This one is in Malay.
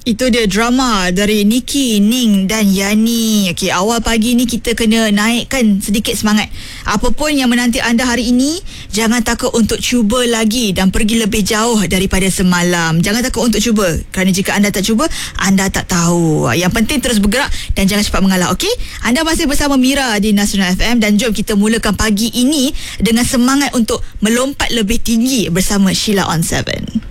Itu dia drama dari Niki, Ning dan Yani. Okey, awal pagi ni kita kena naikkan sedikit semangat. Apapun yang menanti anda hari ini, jangan takut untuk cuba lagi dan pergi lebih jauh daripada semalam. Jangan takut untuk cuba, kerana jika anda tak cuba, anda tak tahu. Yang penting terus bergerak dan jangan cepat mengalah. Okey, anda masih bersama Mira di Nasional FM dan jom kita mulakan pagi ini dengan semangat untuk melompat lebih tinggi bersama Sheila on 7.